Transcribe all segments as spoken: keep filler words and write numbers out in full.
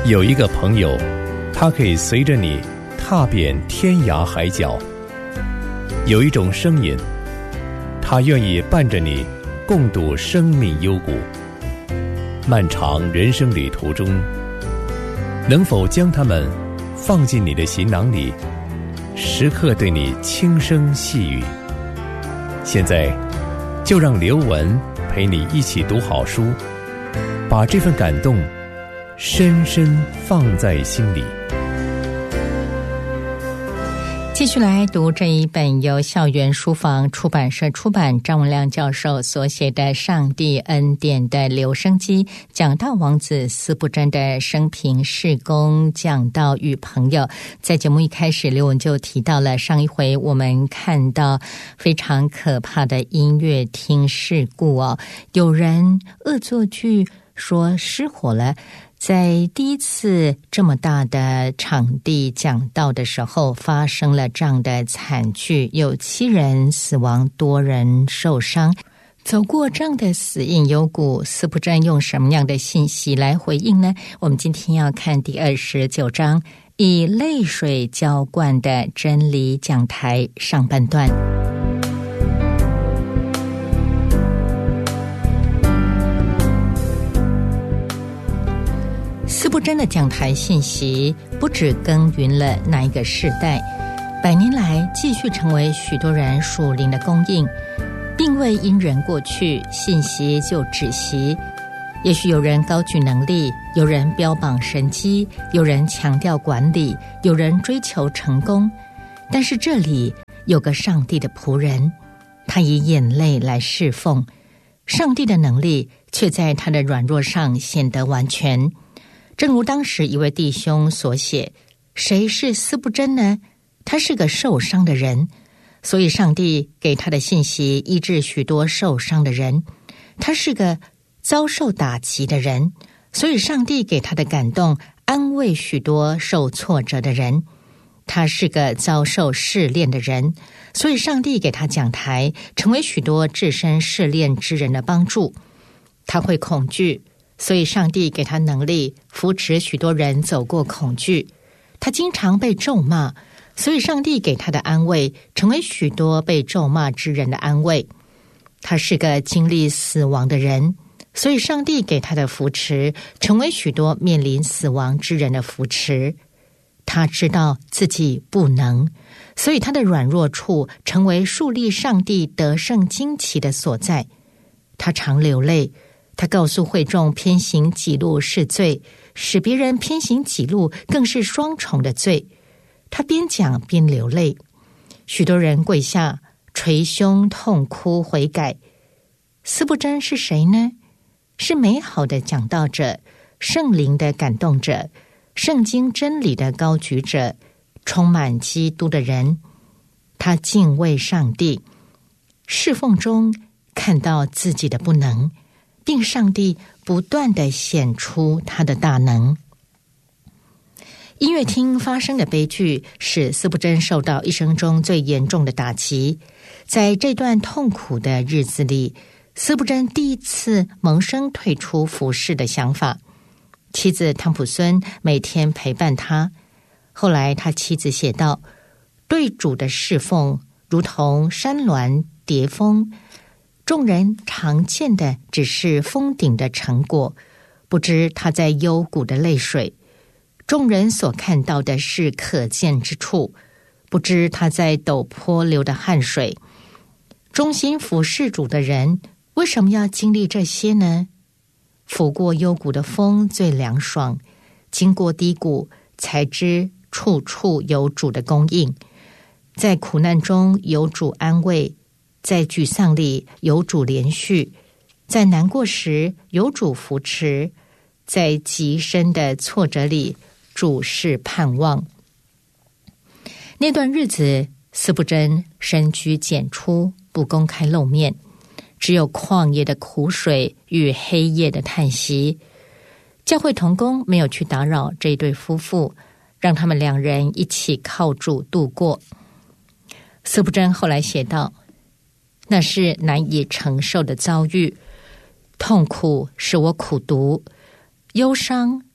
有一个朋友，他可以随着你踏遍天涯海角；有一种声音，他愿意伴着你共度生命幽谷。漫长人生旅途中，能否将他们放进你的行囊里，时刻对你轻声细语？现在就让刘文陪你一起读好书，把这份感动深深放在心里。 继续来读这一本由校园书房出版社出版，张文亮教授所写的《上帝恩典的留声机》，讲到王子司布真的生平事工，讲到与朋友。在节目一开始，刘文就提到了上一回我们看到非常可怕的音乐厅事故哦，有人恶作剧说失火了。在第一次这么大的场地讲道的时候，发生了这样的惨剧，有七人死亡，多人受伤。走过这样的死荫幽谷，司布真用什么样的信息来回应呢？我们今天要看第二十九章，以泪水浇灌的真理讲台上半段。司布真的讲台信息不只耕耘了那一个世代，百年来继续成为许多人属灵的供应，并未因人过去，信息就止息。也许有人高举能力，有人标榜神迹，有人强调管理，有人追求成功，但是这里有个上帝的仆人，他以眼泪来侍奉，上帝的能力却在他的软弱上显得完全。正如当时一位弟兄所写，谁是司布真呢？他是个受伤的人，所以上帝给他的信息医治许多受伤的人。他是个遭受打击的人，所以上帝给他的感动安慰许多受挫折的人。他是个遭受试炼的人，所以上帝给他讲台，成为许多置身试炼之人的帮助。他会恐惧，所以上帝给他能力扶持许多人走过恐惧。他经常被咒骂，所以上帝给他的安慰成为许多被咒骂之人的安慰。他是个经历死亡的人，所以上帝给他的扶持成为许多面临死亡之人的扶持。他知道自己不能，所以他的软弱处成为树立上帝得胜旌旗的所在。他常流泪，他告诉会众偏行己路是罪，使别人偏行己路更是双重的罪。他边讲边流泪，许多人跪下捶胸痛哭悔改。司布真是谁呢？是美好的讲道者，圣灵的感动者，圣经真理的高举者，充满基督的人。他敬畏上帝，侍奉中看到自己的不能，并上帝不断地显出他的大能。音乐厅发生的悲剧使司布真受到一生中最严重的打击。在这段痛苦的日子里，司布真第一次萌生退出服侍的想法。妻子汤普孙每天陪伴他。后来他妻子写道，对主的侍奉如同山峦叠峰，众人常见的只是峰顶的成果，不知他在幽谷的泪水。众人所看到的是可见之处，不知他在陡坡流的汗水。忠心服侍主的人为什么要经历这些呢？拂过幽谷的风最凉爽，经过低谷才知处处有主的供应。在苦难中有主安慰，在沮丧里有主连续，在难过时有主扶持，在极深的挫折里主是盼望。那段日子，司布真深居简出，不公开露面，只有旷野的苦水与黑夜的叹息。教会同工没有去打扰这一对夫妇，让他们两人一起靠主度过。司布真后来写道，那是难以承受的遭遇，痛苦使我苦读，忧伤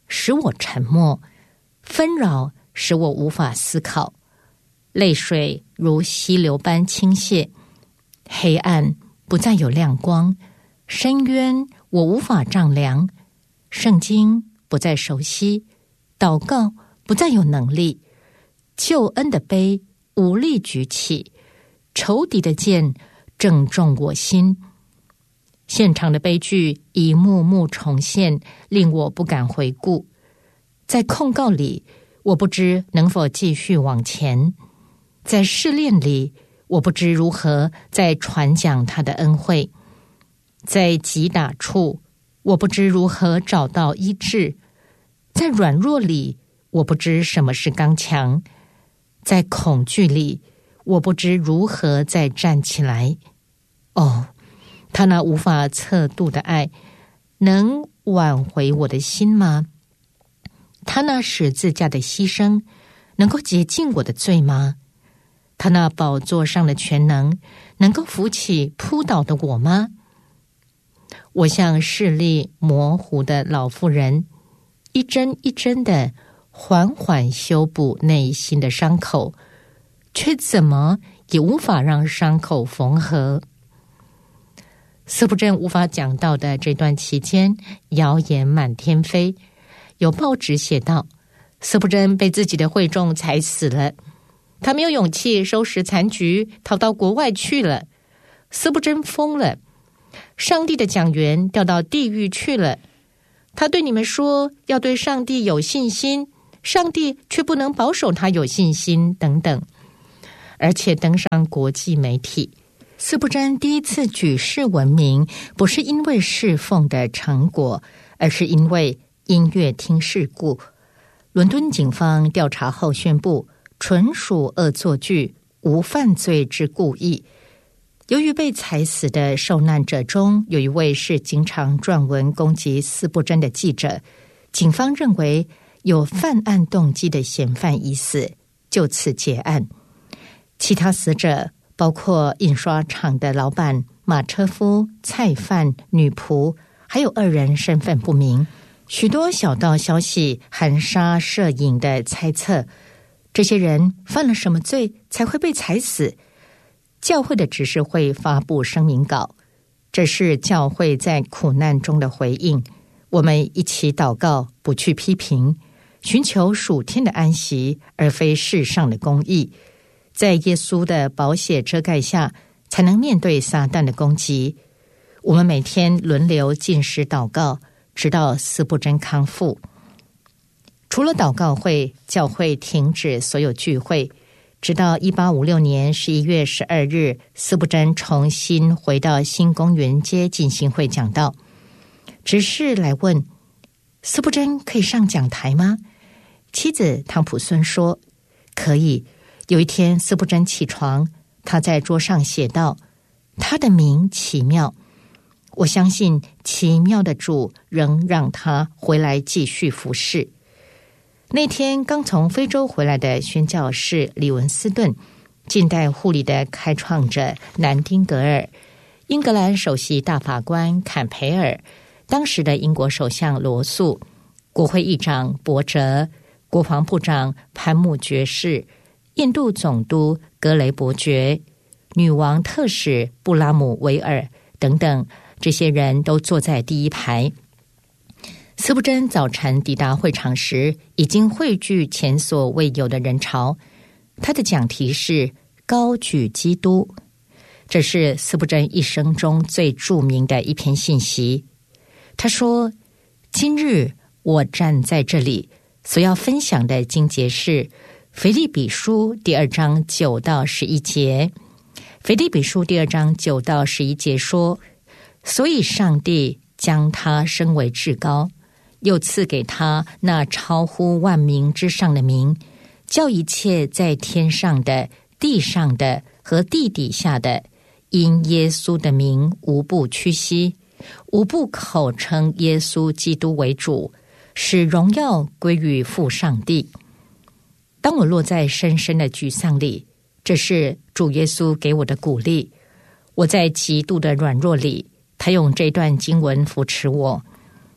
使我沉默，纷扰使我无法思考，泪水如溪流般倾泻，黑暗不再有亮光，深渊我无法丈量，圣经不再熟悉，祷告不再有能力，救恩的杯无力举起，仇敌的剑正中我心。现场的悲剧一幕幕重现，令我不敢回顾。在控告里，我不知能否继续往前；在试炼里，我不知如何再传讲他的恩惠；在击打处，我不知如何找到医治；在软弱里，我不知什么是刚强；在恐惧里，我不知如何再站起来。哦，他那无法测度的爱，能挽回我的心吗？他那十字架的牺牲，能够洁净我的罪吗？他那宝座上的全能，能够扶起扑倒的我吗？我像视力模糊的老妇人，一针一针的缓缓修补内心的伤口，却怎么也无法让伤口缝合。司布真无法讲到的这段期间，谣言满天飞。有报纸写道，司布真被自己的会众踩死了，他没有勇气收拾残局，逃到国外去了。司布真疯了，上帝的讲员调到地狱去了。他对你们说要对上帝有信心，上帝却不能保守他有信心等等，而且登上国际媒体。司布真第一次举世闻名，不是因为侍奉的成果，而是因为音乐厅事故。伦敦警方调查后宣布，纯属恶作剧，无犯罪之故意。由于被踩死的受难者中有一位是经常撰文攻击司布真的记者，警方认为有犯案动机的嫌犯已死，就此结案。其他死者包括印刷厂的老板、马车夫、菜贩、女仆，还有二人身份不明。许多小道消息含沙射影的猜测，这些人犯了什么罪才会被踩死？教会的执事会发布声明稿，这是教会在苦难中的回应。我们一起祷告，不去批评，寻求属天的安息，而非世上的公义。在耶稣的宝血遮盖下，才能面对撒旦的攻击。我们每天轮流禁食祷告，直到司布真康复。除了祷告会，教会停止所有聚会，直到一八五六年十一月十二日，司布真重新回到新公园街进行会讲道。执事来问，司布真可以上讲台吗？妻子汤普孙说，可以。有一天，司布真起床，他在桌上写道，他的名奇妙，我相信奇妙的主仍让他回来继续服侍。那天刚从非洲回来的宣教士李文斯顿，近代护理的开创者南丁格尔，英格兰首席大法官坎培尔，当时的英国首相罗素，国会议长伯哲，国防部长潘木爵士，印度总督格雷伯爵，女王特使布拉姆维尔等等，这些人都坐在第一排。司布真早晨抵达会场时，已经汇聚前所未有的人潮。他的讲题是高举基督，这是司布真一生中最著名的一篇信息。他说，今日我站在这里，所要分享的经节是腓立比书第二章九到十一节。腓立比书第二章九到十一节说，所以上帝将他升为至高，又赐给他那超乎万名之上的名，叫一切在天上的、地上的和地底下的，因耶稣的名无不屈膝，无不口称耶稣基督为主，使荣耀归于父上帝。当我落在深深的沮丧里，这是主耶稣给我的鼓励。我在极度的软弱里，他用这段经文扶持我。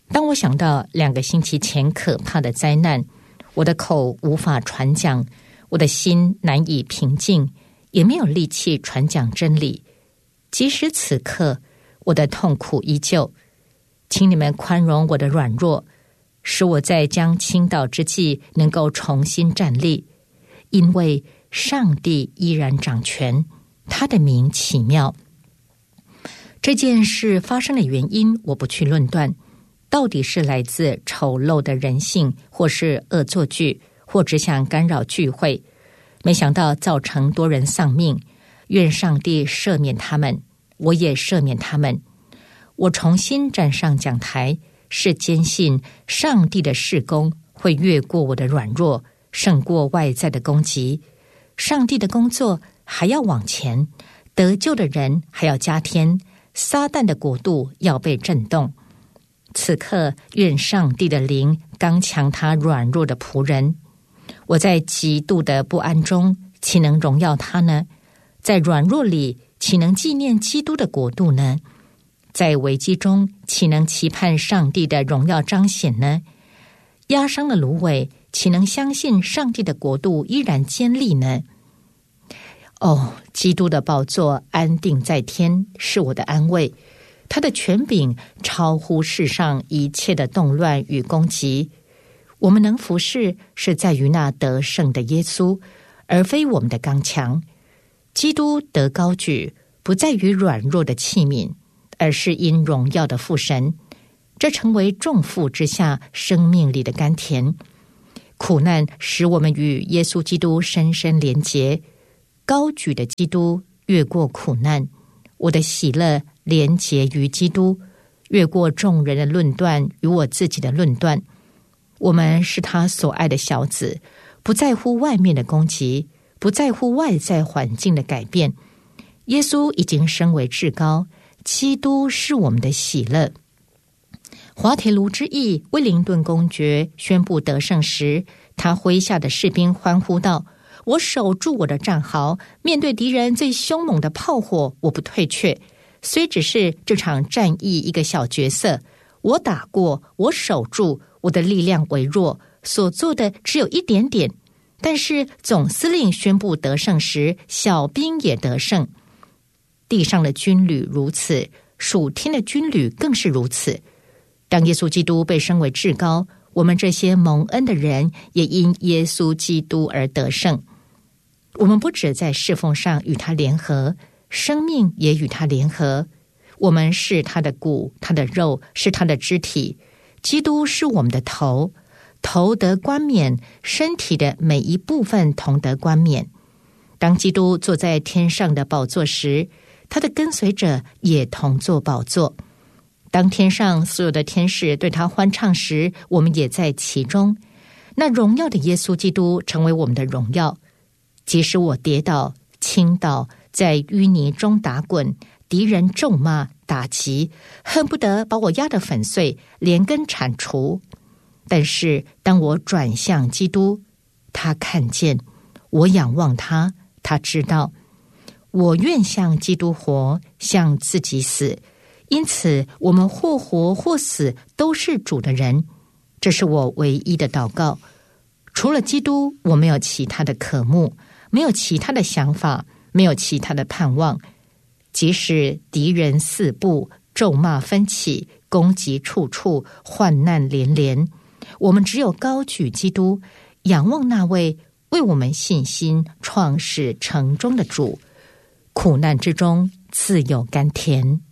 当我想到两个星期前可怕的灾难，我的口无法传讲，我的心难以平静，也没有力气传讲真理。即使此刻我的痛苦依旧，请你们宽容我的软弱，使我在将倾倒之际能够重新站立，因为上帝依然掌权，他的名奇妙。这件事发生的原因我不去论断，到底是来自丑陋的人性，或是恶作剧，或只想干扰聚会，没想到造成多人丧命。愿上帝赦免他们，我也赦免他们。我重新站上讲台，是坚信上帝的事工会越过我的软弱，胜过外在的攻击。上帝的工作还要往前，得救的人还要加添，撒旦的国度要被震动。此刻愿上帝的灵刚强他软弱的仆人。我在极度的不安中，岂能荣耀他呢？在软弱里，岂能纪念基督的国度呢？在危机中，岂能期盼上帝的荣耀彰显呢？压伤的芦苇，岂能相信上帝的国度依然坚立呢？哦，基督的宝座安定在天，是我的安慰。他的权柄超乎世上一切的动乱与攻击。我们能服侍，是在于那得胜的耶稣，而非我们的刚强。基督得高举，不在于软弱的器皿，而是因荣耀的父神。这成为重负之下生命里的甘甜。苦难使我们与耶稣基督深深连结，高举的基督越过苦难，我的喜乐连结于基督，越过众人的论断与我自己的论断。我们是他所爱的小子，不在乎外面的攻击，不在乎外在环境的改变。耶稣已经升为至高，基督是我们的喜乐。滑铁卢之役，威灵顿公爵宣布得胜时，他麾下的士兵欢呼道：我守住我的战壕，面对敌人最凶猛的炮火，我不退却。虽只是这场战役一个小角色，我打过，我守住，我的力量微弱，所做的只有一点点。但是总司令宣布得胜时，小兵也得胜。地上的军旅如此，属天的军旅更是如此。当耶稣基督被升为至高，我们这些蒙恩的人也因耶稣基督而得胜。我们不只在侍奉上与他联合，生命也与他联合。我们是他的骨，他的肉，是他的肢体。基督是我们的头，头得冠冕，身体的每一部分同得冠冕。当基督坐在天上的宝座时，他的跟随者也同坐宝座。当天上所有的天使对他欢唱时，我们也在其中。那荣耀的耶稣基督成为我们的荣耀。即使我跌倒、倾倒，在淤泥中打滚，敌人咒骂、打击，恨不得把我压得粉碎，连根铲除。但是当我转向基督，他看见；我仰望他，他知道。我愿向基督活，向自己死。因此我们或活或死都是主的人。这是我唯一的祷告。除了基督，我没有其他的渴慕，没有其他的想法，没有其他的盼望。即使敌人四布，咒骂纷起，攻击处处，患难连连，我们只有高举基督，仰望那位为我们信心创始成终的主。苦难之中自有甘甜。